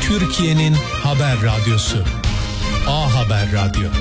Türkiye'nin haber radyosu. A Haber Radyo.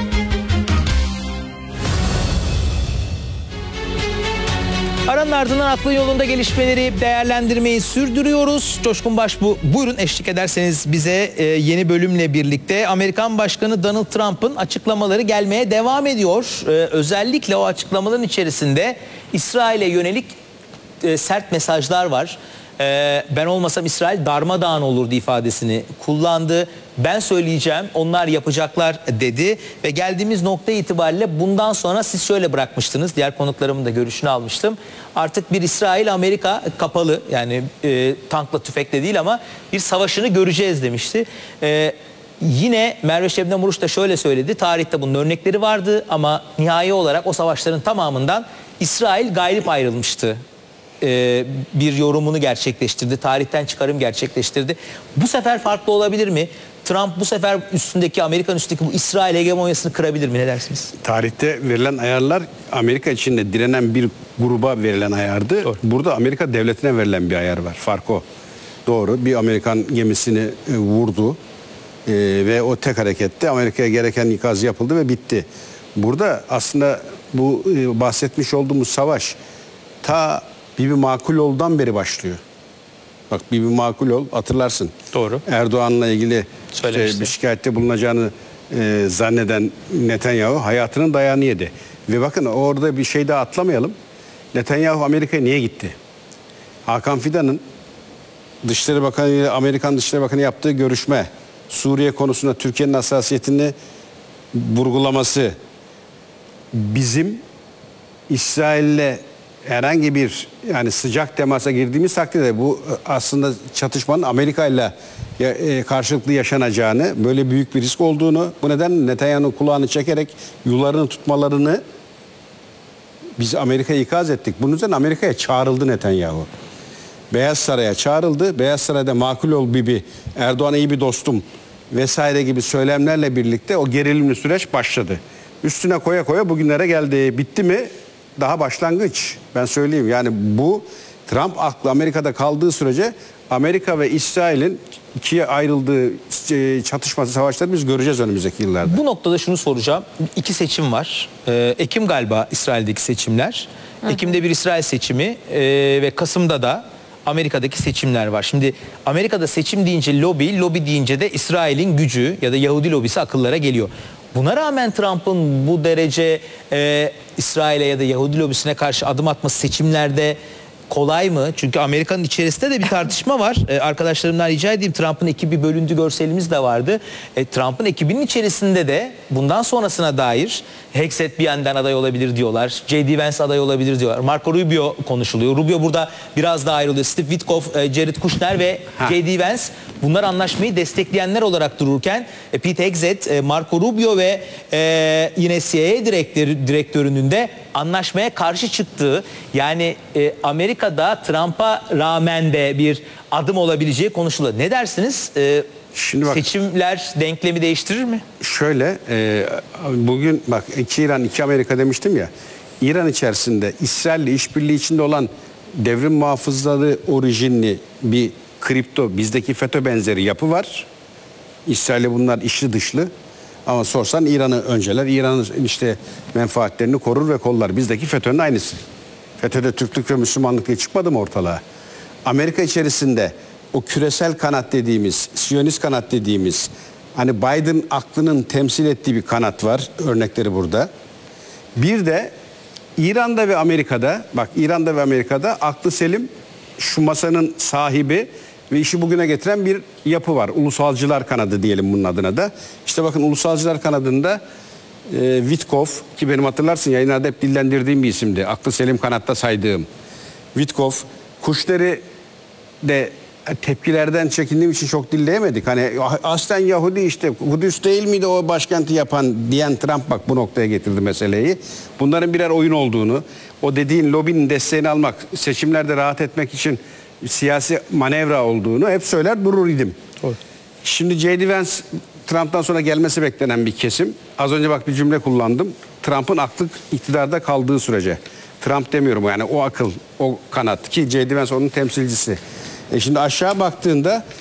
Aranın ardından aklın yolunda gelişmeleri değerlendirmeyi sürdürüyoruz. Coşkun Başbuğ, buyurun eşlik ederseniz bize yeni bölümle birlikte. Amerikan Başkanı Donald Trump'ın açıklamaları gelmeye devam ediyor. Özellikle o açıklamaların içerisinde İsrail'e yönelik sert mesajlar var. Ben olmasam İsrail darmadağın olurdu ifadesini kullandı. Ben söyleyeceğim, onlar yapacaklar dedi ve geldiğimiz nokta itibariyle bundan sonra siz şöyle bırakmıştınız. Diğer konuklarımın da görüşünü almıştım. Artık bir İsrail-Amerika kapalı, yani tankla tüfekle değil ama bir savaşını göreceğiz demişti. Yine Merve Şebnem Uruş da şöyle söyledi. Tarihte bunun örnekleri vardı ama nihai olarak o savaşların tamamından İsrail galip ayrılmıştı. Bir yorumunu gerçekleştirdi. Tarihten çıkarım gerçekleştirdi. Bu sefer farklı olabilir mi? Trump bu sefer Amerika'nın üstündeki bu İsrail hegemonyasını kırabilir mi? Ne dersiniz? Tarihte verilen ayarlar Amerika içinde direnen bir gruba verilen ayardı. Doğru. Burada Amerika devletine verilen bir ayar var. Fark o. Doğru. Bir Amerikan gemisini vurdu. Ve o tek harekette Amerika'ya gereken ikaz yapıldı ve bitti. Burada aslında bu bahsetmiş olduğumuz savaş ta Bibi Makuloğlu'dan beri başlıyor. Bak Bibi Makuloğlu hatırlarsın. Doğru. Erdoğan'la ilgili bir şikayette bulunacağını zanneden Netanyahu hayatının dayağını yedi. Ve bakın orada bir şey daha atlamayalım. Netanyahu Amerika'ya niye gitti? Hakan Fidan'ın Dışişleri Bakanı ile Amerikan Dışişleri Bakanı yaptığı görüşme, Suriye konusunda Türkiye'nin hassasiyetini vurgulaması, bizim İsrail'le herhangi bir sıcak temasa girdiğimiz takdirde bu aslında çatışmanın Amerika ile karşılıklı yaşanacağını, böyle büyük bir risk olduğunu, bu nedenle Netanyahu'nun kulağını çekerek yularını tutmalarını biz Amerika'ya ikaz ettik. Bunun üzerine Amerika'ya çağrıldı Netanyahu. Beyaz Saray'a çağrıldı. Beyaz Saray'da makul ol Bibi, Erdoğan'a iyi bir dostum vesaire gibi söylemlerle birlikte o gerilimli süreç başladı. Üstüne koya koya bugünlere geldi. Bitti mi? Daha başlangıç. Ben söyleyeyim. Yani bu Trump aklı Amerika'da kaldığı sürece Amerika ve İsrail'in ikiye ayrıldığı çatışması, savaşları biz göreceğiz önümüzdeki yıllarda. Bu noktada şunu soracağım. İki seçim var. Ekim galiba İsrail'deki seçimler. Ekim'de bir İsrail seçimi ve Kasım'da da Amerika'daki seçimler var. Şimdi Amerika'da seçim deyince lobi deyince de İsrail'in gücü ya da Yahudi lobisi akıllara geliyor. Buna rağmen Trump'ın bu derece İsrail'e ya da Yahudi lobisine karşı adım atması seçimlerde kolay mı? Çünkü Amerika'nın içerisinde de bir tartışma var. Arkadaşlarımdan rica edeyim, Trump'ın ekibi bölündü görselimiz de vardı. Trump'ın ekibinin içerisinde de bundan sonrasına dair Hexet bir yandan aday olabilir diyorlar. J.D. Vance aday olabilir diyorlar. Marco Rubio konuşuluyor. Rubio burada biraz daha ayrılıyor. Steve Witkoff, Jared Kushner ve J.D. Vance bunlar anlaşmayı destekleyenler olarak dururken Pete Hegseth, Marco Rubio ve yine CIA direktörünün de anlaşmaya karşı çıktığı, yani Amerika'da Trump'a rağmen de bir adım olabileceği konuşuluyor. Ne dersiniz? Şimdi bak, seçimler denklemi değiştirir mi? Şöyle, bugün bak iki İran, iki Amerika demiştim ya. İran içerisinde İsrail'le işbirliği içinde olan devrim muhafızları orijinli bir kripto, bizdeki FETÖ benzeri yapı var. İsrail'le bunlar içli dışlı. Ama sorsan İran'ı önceler. İran'ın menfaatlerini korur ve kollar. Bizdeki FETÖ'nün aynısı. FETÖ'de Türklük ve Müslümanlık diye çıkmadı mı ortalığa? Amerika içerisinde o küresel kanat dediğimiz, Siyonist kanat dediğimiz, hani Biden aklının temsil ettiği bir kanat var. Örnekleri burada. Bir de İran'da ve Amerika'da, bak İran'da ve Amerika'da aklı selim, şu masanın sahibi ve işi bugüne getiren bir yapı var. Ulusalcılar kanadı diyelim bunun adına da. İşte bakın Ulusalcılar kanadında Witkoff, ki benim hatırlarsın yayınlarda hep dillendirdiğim bir isimdi. Aklı selim kanatta saydığım Witkoff. Kushner'i de tepkilerden çekindiğim için çok dilleyemedik. Hani aslen Yahudi, işte Kudüs değil miydi o başkenti yapan diyen Trump bak bu noktaya getirdi meseleyi. Bunların birer oyun olduğunu, o dediğin lobinin desteğini almak, seçimlerde rahat etmek için siyasi manevra olduğunu hep söyler durur idim. Doğru. Şimdi J.D. Vance Trump'tan sonra gelmesi beklenen bir kesim. Az önce bak bir cümle kullandım. Trump'ın aklı iktidarda kaldığı sürece. Trump demiyorum yani, o akıl, o kanat ki J.D. Vance onun temsilcisi. Şimdi aşağı baktığında